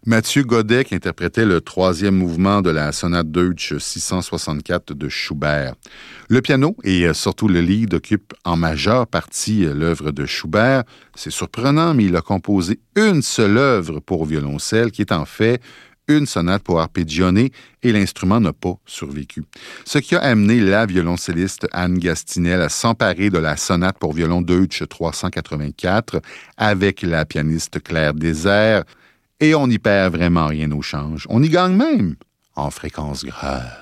Mathieu Godet qui interprétait le troisième mouvement de la sonate Deutsch 664 de Schubert. Le piano et surtout le lead occupent en majeure partie l'œuvre de Schubert. C'est surprenant, mais il a composé une seule œuvre pour violoncelle qui est en fait une sonate pour arpeggione et l'instrument n'a pas survécu. Ce qui a amené la violoncelliste Anne Gastinel à s'emparer de la sonate pour violon Deutsch 384 avec la pianiste Claire Désert. Et on n'y perd vraiment rien au change. On y gagne même en fréquence grave.